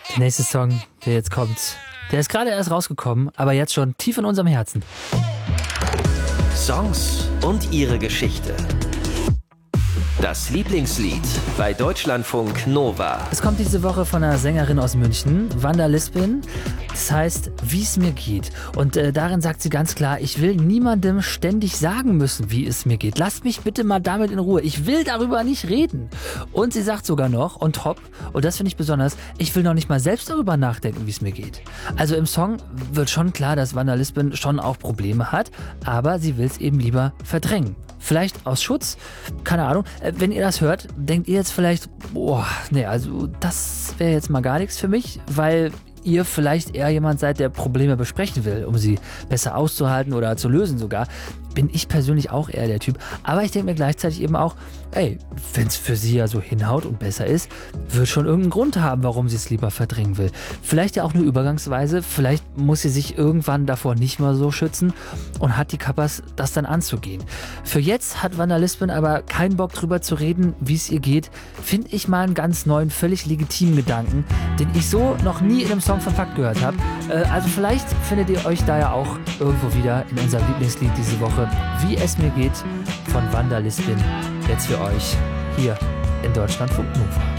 Der nächste Song, der jetzt kommt, der ist gerade erst rausgekommen, aber jetzt schon tief in unserem Herzen. Songs und ihre Geschichte. Das Lieblingslied bei Deutschlandfunk Nova. Es kommt diese Woche von einer Sängerin aus München, Wanda Lispin. Das heißt, wie es mir geht. Und darin sagt sie ganz klar, ich will niemandem ständig sagen müssen, wie es mir geht. Lasst mich bitte mal damit in Ruhe. Ich will darüber nicht reden. Und sie sagt sogar noch, on top, und das finde ich besonders, ich will noch nicht mal selbst darüber nachdenken, wie es mir geht. Also im Song wird schon klar, dass Wanda Lispin schon auch Probleme hat, aber sie will es eben lieber verdrängen. Vielleicht aus Schutz, keine Ahnung. Wenn ihr das hört, denkt ihr jetzt vielleicht, also das wäre jetzt mal gar nichts für mich, weil ihr vielleicht eher jemand seid, der Probleme besprechen will, um sie besser auszuhalten oder zu lösen sogar. Bin ich persönlich auch eher der Typ. Aber ich denke mir gleichzeitig eben auch, wenn es für sie ja so hinhaut und besser ist, wird schon irgendeinen Grund haben, warum sie es lieber verdrängen will. Vielleicht ja auch nur übergangsweise, vielleicht muss sie sich irgendwann davor nicht mehr so schützen und hat die Kappas, das dann anzugehen. Für jetzt hat Wanda Lispin aber keinen Bock drüber zu reden, wie es ihr geht. Finde ich mal einen ganz neuen, völlig legitimen Gedanken, den ich so noch nie in einem Song von Fakt gehört habe. Also vielleicht findet ihr euch da ja auch irgendwo wieder in unserem Lieblingslied diese Woche, Wie es mir geht, von Wanda Lispin. Jetzt für euch hier in Deutschlandfunk Nova.